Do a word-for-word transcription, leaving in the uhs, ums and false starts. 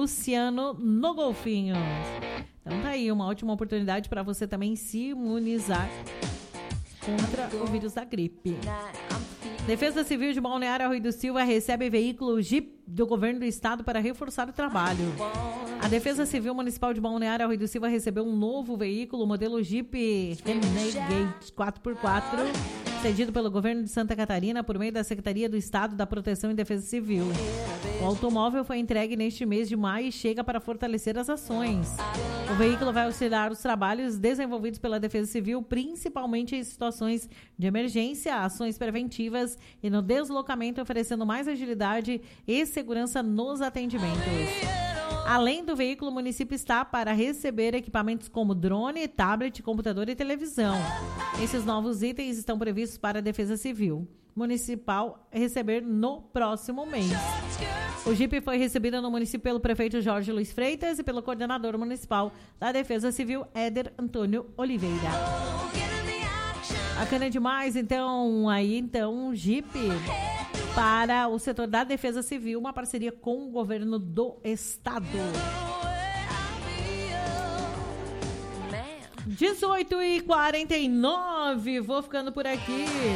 Luciano no Golfinhos. Então tá aí, uma ótima oportunidade para você também se imunizar contra o vírus da gripe. Defesa Civil de Balneário Arroio do Silva recebe veículo Jeep do governo do estado para reforçar o trabalho. A Defesa Civil Municipal de Balneário Arroio do Silva recebeu um novo veículo, modelo Jeep Renegade quatro por quatro, cedido pelo governo de Santa Catarina por meio da Secretaria do Estado da Proteção e Defesa Civil. O automóvel foi entregue neste mês de maio e chega para fortalecer as ações. O veículo vai auxiliar os trabalhos desenvolvidos pela Defesa Civil, principalmente em situações de emergência, ações preventivas e no deslocamento, oferecendo mais agilidade e segurança nos atendimentos. Além do veículo, o município está para receber equipamentos como drone, tablet, computador e televisão. Esses novos itens estão previstos para a Defesa Civil Municipal receber no próximo mês. O Jeep foi recebido no município pelo prefeito Jorge Luiz Freitas e pelo coordenador municipal da Defesa Civil, Éder Antônio Oliveira. Bacana demais, então, aí, então, Jeep para o setor da Defesa Civil, uma parceria com o governo do estado. dezoito e quarenta e nove, vou ficando por aqui.